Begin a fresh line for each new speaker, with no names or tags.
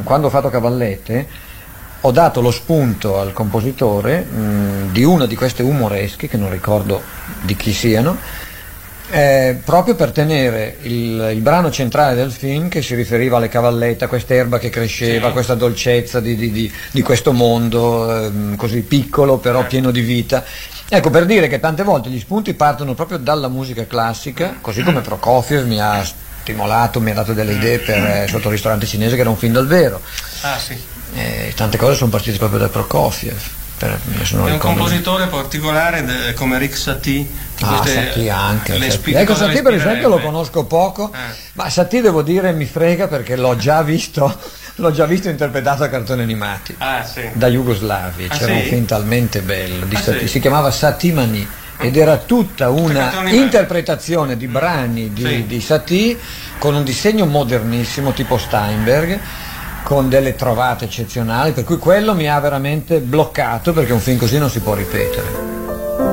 quando ho fatto Cavallette ho dato lo spunto al compositore di una di queste umoresche, che non ricordo di chi siano, proprio per tenere il brano centrale del film, che si riferiva alle cavallette, a quest'erba che cresceva, a questa dolcezza di questo mondo così piccolo però pieno di vita. Ecco, per dire che tante volte gli spunti partono proprio dalla musica classica, così come Prokofiev mi ha stimolato, mi ha dato delle idee per Sotto il ristorante cinese, che era un film dal vero.
Ah sì.
Tante cose sono partite proprio da Prokofiev.
È un compositore particolare come Rick Satie.
Satie anche. Ecco, Satie per esempio lo conosco poco, ma Satie devo dire mi frega, perché l'ho già visto interpretato a cartoni animati da jugoslavi. C'era un film talmente bello di Satie, si chiamava Satimani, ed era tutta una interpretazione di brani di Satie con un disegno modernissimo tipo Steinberg, con delle trovate eccezionali, per cui quello mi ha veramente bloccato, perché un film così non si può ripetere.